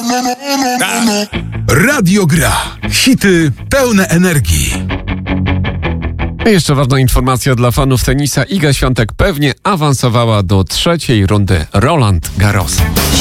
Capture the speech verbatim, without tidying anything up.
Radio Gra. Hity pełne energii. A jeszcze ważna informacja dla fanów tenisa. Iga Świątek pewnie awansowała do trzeciej rundy Roland Garrosa.